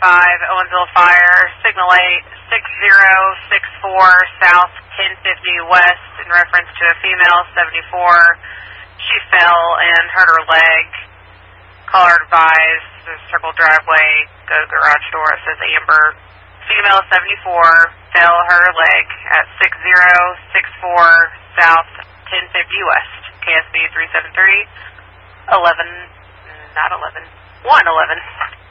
Owensville Fire, Signal 8, 6064 South, 1050 West, in reference to a female, 74. She fell and hurt her leg. Caller advised, the circle driveway, go garage door, it says Amber. Female, 74, fell, hurt her leg at 6064 South, 1050 West. KSB 373, 11, not 11, 111.